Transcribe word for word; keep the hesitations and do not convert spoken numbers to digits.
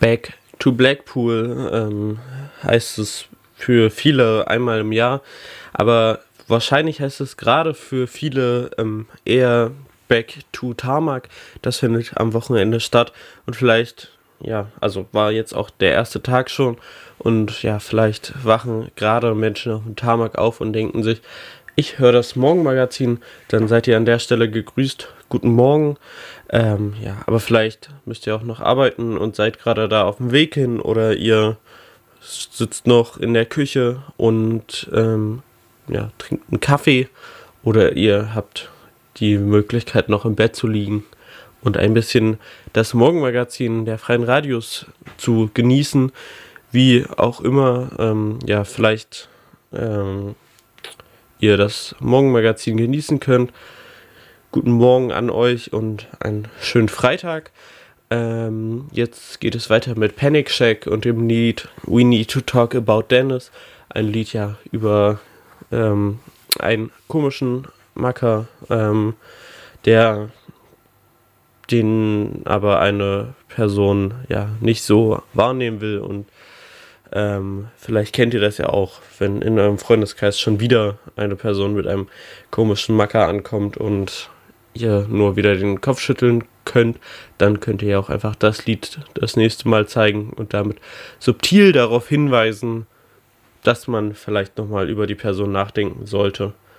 Back to Blackpool ähm, heißt es für viele einmal im Jahr, aber wahrscheinlich heißt es gerade für viele ähm, eher Back to Tarmac. Das findet am Wochenende statt und vielleicht, ja, also war jetzt auch der erste Tag schon und ja, vielleicht wachen gerade Menschen auf dem Tarmac auf und denken sich, ich höre das Morgenmagazin, dann seid ihr an der Stelle gegrüßt. Guten Morgen. Ähm, ja, aber vielleicht müsst ihr auch noch arbeiten und seid gerade da auf dem Weg hin oder ihr sitzt noch in der Küche und ähm, ja, trinkt einen Kaffee oder ihr habt die Möglichkeit noch im Bett zu liegen und ein bisschen das Morgenmagazin der Freien Radios zu genießen, wie auch immer, ähm, ja, vielleicht ähm, ihr das Morgenmagazin genießen könnt. Guten Morgen an euch und einen schönen Freitag. Ähm, jetzt geht es weiter mit Panic Shack und dem Lied We Need to Talk About Dennis. Ein Lied ja über ähm, einen komischen Macker, ähm, der den aber eine Person ja nicht so wahrnehmen will und ähm, vielleicht kennt ihr das ja auch, wenn in eurem Freundeskreis schon wieder eine Person mit einem komischen Macker ankommt und ihr nur wieder den Kopf schütteln könnt, dann könnt ihr ja auch einfach das Lied das nächste Mal zeigen und damit subtil darauf hinweisen, dass man vielleicht nochmal über die Person nachdenken sollte.